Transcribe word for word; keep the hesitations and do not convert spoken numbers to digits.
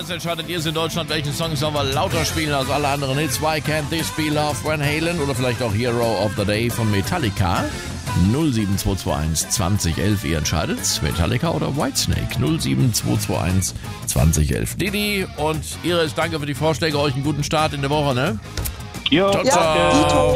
jetzt entscheidet ihr es in Deutschland, welchen Song sollen wir lauter spielen als alle anderen Hits. Why Can't This Be Love, Van Halen oder vielleicht auch Hero of the Day von Metallica. null sieben zwei zwei eins zwanzig elf, ihr entscheidet, Metallica oder Whitesnake. null sieben zwei zwei eins zwanzig elf. Didi und Iris, danke für die Vorschläge, euch einen guten Start in der Woche, ne? Jo, ciao, ja, ciao.